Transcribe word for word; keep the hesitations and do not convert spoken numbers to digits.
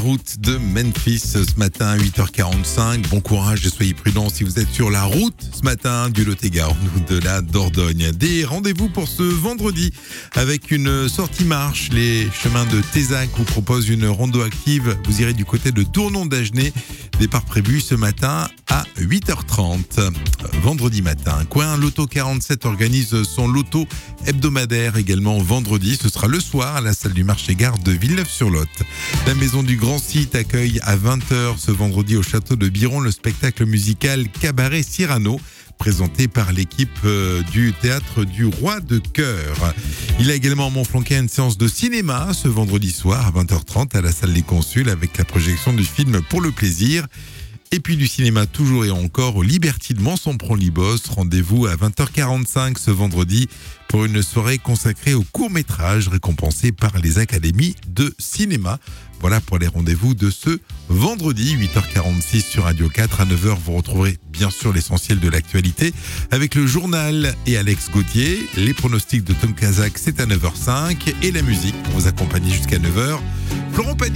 route de Memphis ce matin à huit heures quarante-cinq. Bon courage et soyez prudents si vous êtes sur la route ce matin du Lot-et-Garonne ou de la Dordogne. Des rendez-vous pour ce vendredi avec une sortie marche. Les chemins de Tézac vous proposent une rando active. Vous irez du côté de Tournon-d'Agenais. Départ prévu ce matin à huit heures trente. Vendredi matin, Coin Loto quarante-sept organise son loto hebdomadaire également vendredi. Ce sera le soir à la salle du marché-gare de Villeneuve-sur-Lot. La maison du Grand Site accueille à vingt heures ce vendredi au château de Biron le spectacle musical Cabaret Cyrano, présenté par l'équipe du théâtre du Roi de Cœur. Il a également à Montflanquin une séance de cinéma ce vendredi soir à vingt heures trente à la salle des Consuls avec la projection du film Pour le plaisir. Et puis du cinéma toujours et encore au Liberty de Manson-Pront-Libos. Rendez-vous à vingt heures quarante-cinq ce vendredi pour une soirée consacrée au court-métrage récompensé par les académies de cinéma. Voilà pour les rendez-vous de ce vendredi, huit heures quarante-six sur Radio quatre. À neuf heures, vous retrouverez bien sûr l'essentiel de l'actualité avec le journal et Alex Gauthier. Les pronostics de Tom Kazak, c'est à neuf heures cinq. Et la musique pour vous accompagner jusqu'à neuf heures. Florent Pagny.